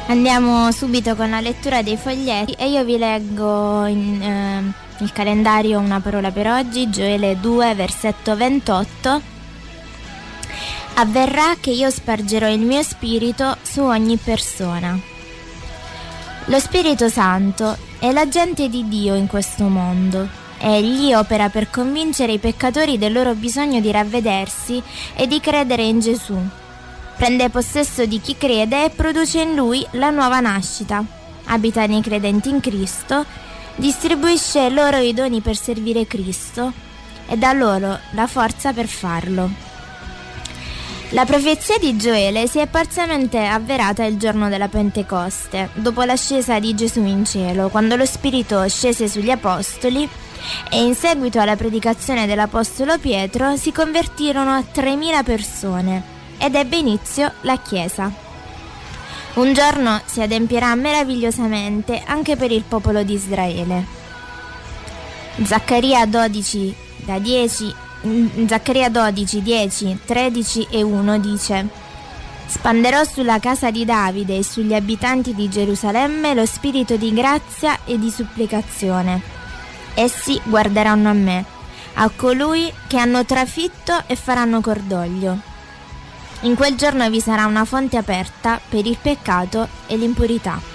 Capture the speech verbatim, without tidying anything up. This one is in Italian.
Andiamo subito con la lettura dei foglietti e io vi leggo in, eh, il calendario Una parola per oggi, Gioele due, versetto ventotto. Avverrà che io spargerò il mio spirito su ogni persona. Lo Spirito Santo è l'agente di Dio in questo mondo. Egli opera per convincere i peccatori del loro bisogno di ravvedersi e di credere in Gesù. Prende possesso di chi crede e produce in lui la nuova nascita. Abita nei credenti in Cristo, distribuisce loro i doni per servire Cristo e dà loro la forza per farlo. La profezia di Gioele si è parzialmente avverata il giorno della Pentecoste, dopo l'ascesa di Gesù in cielo, quando lo Spirito scese sugli Apostoli e in seguito alla predicazione dell'Apostolo Pietro si convertirono a tremila persone ed ebbe inizio la Chiesa. Un giorno si adempierà meravigliosamente anche per il popolo di Israele. Zaccaria dodici, da dieci Zaccaria dodici, dieci, tredici e uno dice: Spanderò sulla casa di Davide e sugli abitanti di Gerusalemme lo spirito di grazia e di supplicazione. Essi guarderanno a me, a colui che hanno trafitto, e faranno cordoglio. In quel giorno vi sarà una fonte aperta per il peccato e l'impurità.